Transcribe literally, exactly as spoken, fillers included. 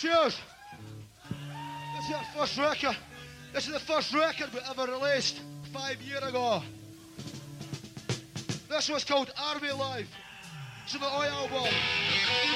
Cheers. This is our first record. This is the first record we ever released five years ago. This was called Army Life. It's the Oi album.